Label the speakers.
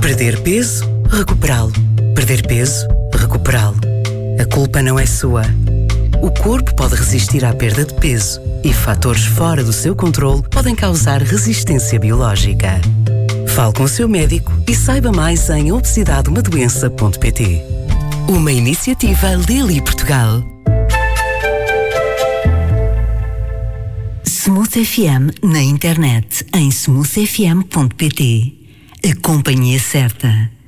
Speaker 1: Perder peso, recuperá-lo. Perder peso, recuperá-lo. A culpa não é sua. O corpo pode resistir à perda de peso e fatores fora do seu controle podem causar resistência biológica. Fale com o seu médico e saiba mais em obesidadeumadoença.pt. Uma iniciativa Lilly Portugal.
Speaker 2: Smooth FM na internet em smoothfm.pt. A companhia certa.